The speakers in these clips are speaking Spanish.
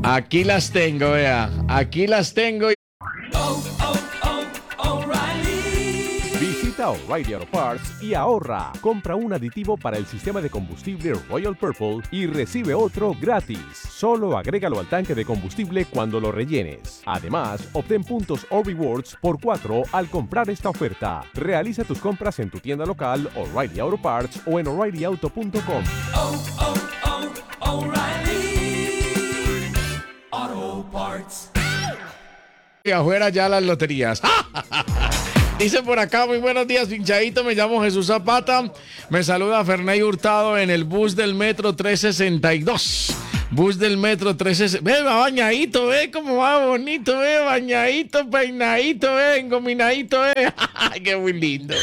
Aquí las tengo, vea. Aquí las tengo. Visita O'Reilly Auto Parts y ahorra. Compra un aditivo para el sistema de combustible Royal Purple y recibe otro gratis. Solo agrégalo al tanque de combustible cuando lo rellenes. Además, obtén puntos o rewards por 4 al comprar esta oferta. Realiza tus compras en tu tienda local O'Reilly Auto Parts o en O'ReillyAuto.com. O'Reilly Auto Parts. Y afuera ya las loterías. Dice por acá, muy buenos días, pinchadito, me llamo Jesús Zapata. Me saluda Ferney Hurtado en el bus del metro 362. Bus del metro 360. Ve, va bañadito, ve cómo va bonito, ve, bañadito, peinadito, ve, engominadito, ve. Qué muy lindo.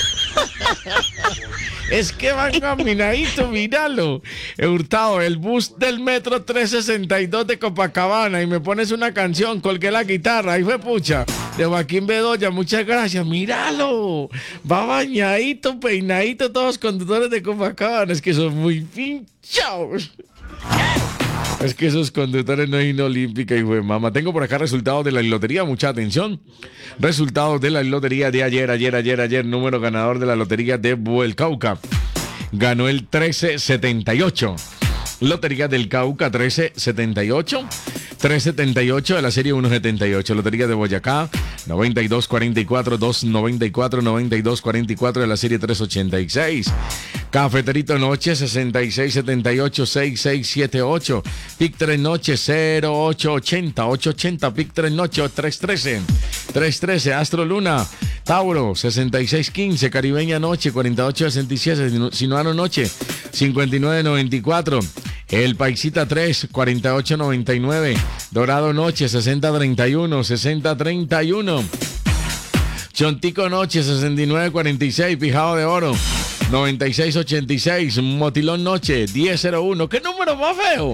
Es que va engominadito, míralo. Hurtado, el bus del metro 362 de Copacabana. Y me pones una canción, colgué la guitarra, ahí fue pucha. De Joaquín Bedoya, muchas gracias, míralo. Va bañadito, peinadito, todos los conductores de Copacabana. Es que son muy pinchados. Es que esos conductores no hay olímpica y fue mamá. Tengo por acá resultados de la lotería, mucha atención. Resultados de la lotería de ayer. Número ganador de la lotería de El Cauca. Ganó el 1378. Lotería del Cauca 1378. 378 de la serie 178. Lotería de Boyacá 9244 294 9244 de la serie 386. Cafeterito Noche 6678 6678. Pic 3 Noche 0880 880. Pic 3 Noche 313. Astro Luna Tauro 6615. Caribeña Noche 4867. Sinuano Noche 5994. El Paisita 3, 48.99. Dorado Noche, 60.31, 60.31. Chontico Noche, 69.46. Pijado de Oro, 96.86. Motilón Noche, 10.01. ¿Qué número más feo?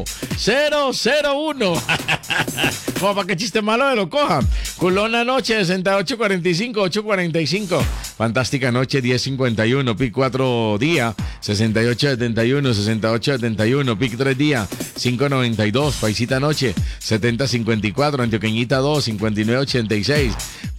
001. Como para que chiste malo de lo cojan. Culona Noche, 68.45, 8.45. Fantástica Noche, 10.51. Pic 4 día, 68.71, 68.71. Pic 3 día, 5.92. Paisita Noche, 70.54. Antioqueñita 2, 59.86.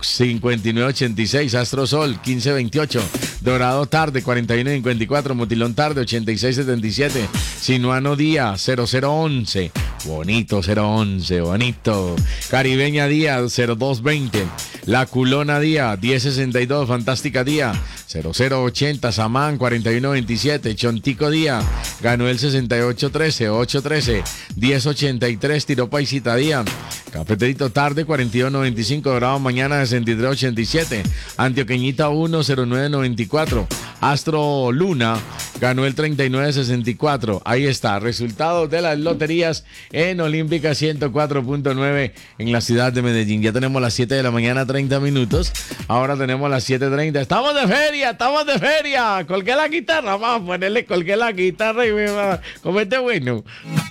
59.86. Astro Sol, 15.28. Dorado Tarde, 41.54. Motilón Tarde, 86.77. Sinuano Día, 0011. Bonito, 011, bonito. Caribeña Día, 0220. La Culona Día, 1062. Fantástica Día, 0080. Samán, 4127. Chontico Día, ganó el 6813, 813. 1083. Tiró Paisita Día. Cafeterito Tarde, 4295. Dorado Mañana, 6387. Antioqueñita 1, 0994. Astro Luna ganó el 3964. Ahí está, resultados de las loterías en Olímpica 104.9 en la ciudad de Medellín. Ya tenemos las 7 de la mañana, 30 minutos. Ahora tenemos las 7:30. ¡Estamos de feria! Colgué la guitarra, vamos a ponerle, colgué la guitarra y me va. Comete bueno.